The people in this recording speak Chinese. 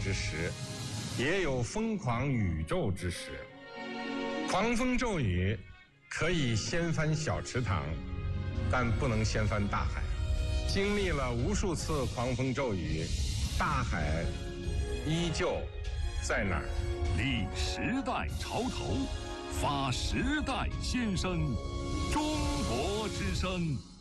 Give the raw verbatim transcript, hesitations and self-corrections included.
之时，也有疯狂宇宙之时。狂风骤雨可以掀翻小池塘，但不能掀翻大海。经历了无数次狂风骤雨，大海依旧在那儿。 立时代潮头，发时代先声，中国之声。